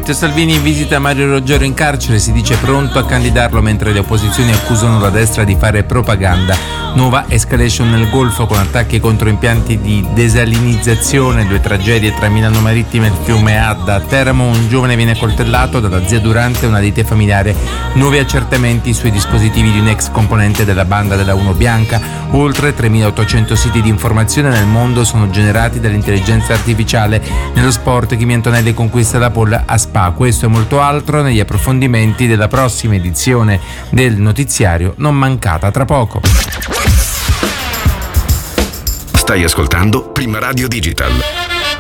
Matteo Salvini visita Mario Roggero in carcere, si dice pronto a candidarlo mentre le opposizioni accusano la destra di fare propaganda. Nuova escalation nel Golfo con attacchi contro impianti di desalinizzazione, 2 tragedie tra Milano Marittima e il fiume Adda. A Teramo un giovane viene accoltellato dalla zia durante una lite familiare. Nuovi accertamenti sui dispositivi di un ex componente della banda della Uno Bianca. Oltre 3.800 siti di informazione nel mondo sono generati dall'intelligenza artificiale. Nello sport Kimi Antonelli conquista la pole a Spa. Questo e molto altro negli approfondimenti della prossima edizione del notiziario, non mancata tra poco. Stai ascoltando Prima Radio Digital.